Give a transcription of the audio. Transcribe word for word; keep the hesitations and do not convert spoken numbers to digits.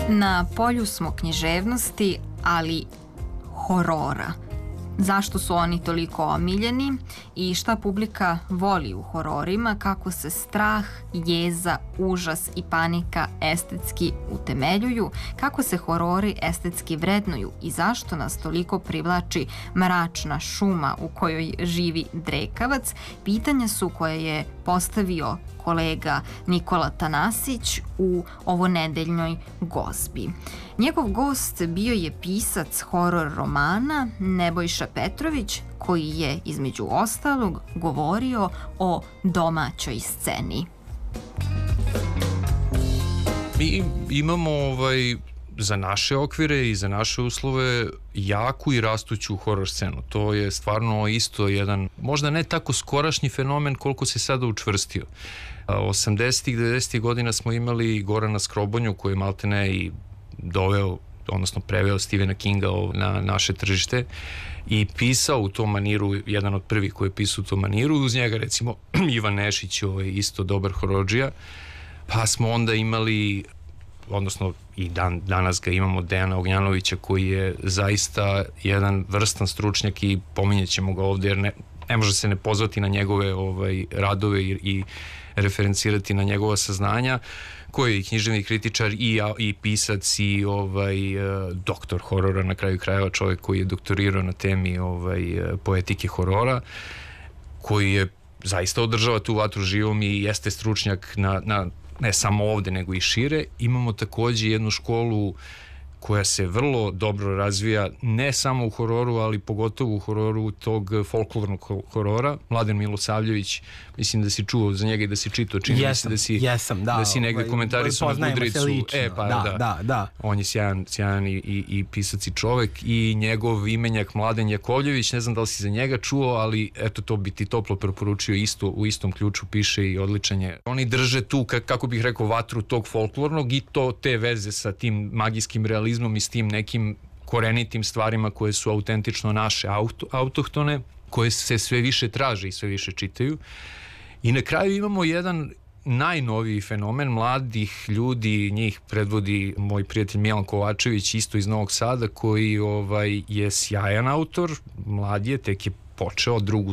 Na polju smo književnosti, ali horora. Zašto su oni toliko omiljeni i šta publika voli u hororima, kako se strah, jeza, užas i panika estetski utemeljuju, kako se horori estetski vrednuju i zašto nas toliko privlači mračna šuma u kojoj živi drekavac, pitanja su koje je postavio kolega Nikola Tanasić u ovonedeljnoj gozbi. Njegov gost bio je pisac horor romana Nebojša Petrović, koji je, između ostalog, govorio o domaćoj sceni. Mi imamo ovaj, za naše okvire i za naše uslove jaku i rastuću horor scenu. To je stvarno isto jedan, možda ne tako skorašnji fenomen koliko se sada učvrstio. osamdesetih, devedesetih godina smo imali Gorana Skrobonju koji je maltene i doveo, odnosno preveo Stephena Kinga na naše tržište i pisao u tom maniru, jedan od prvih koji je pisao u tom maniru, uz njega recimo Ivan Nešić, ovaj, isto dobar horordžija, pa smo onda imali, odnosno i dan, danas ga imamo, Dejana Ognjanovića koji je zaista jedan vrstan stručnjak i pominjet ćemo ga ovde jer ne, ne može se ne pozvati na njegove ovaj, radove i, i referencirati na njegova saznanja, koji je i književni kritičar i, i pisac i ovaj, doktor horora, na kraju krajeva čovjek koji je doktorirao na temi ovaj, poetike horora, koji je zaista održava tu vatru živom i jeste stručnjak na, na ne samo ovde nego i šire. Imamo takođe jednu školu koja se vrlo dobro razvija, ne samo u hororu, ali pogotovo u hororu tog folklornog horora. Mladen Milosavljević, mislim da si čuo za njega i da si čitao, čini mi se da si, jesam, da, da si negde komentarisao na Budricu. E, pa, da, da. da, da. On je sjajan, sjajan i, i, i pisac i čovek i njegov imenjak Mladen Jakovljević, ne znam da li si za njega čuo, ali eto, to bi ti toplo preporučio, isto u istom ključu piše i odličan je. Oni drže tu, kako bih rekao, vatru tog folklornog i to te veze sa tim magijskim realizmom i s tim nekim korenitim stvarima koje su autentično naše, auto, autohtone, koje se sve više traže i sve više čitaju. I na kraju imamo jedan najnoviji fenomen mladih ljudi, njih predvodi moj prijatelj Milan Kovačević, isto iz Novog Sada, koji ovaj, je sjajan autor, mlad je, tek je počeo drugu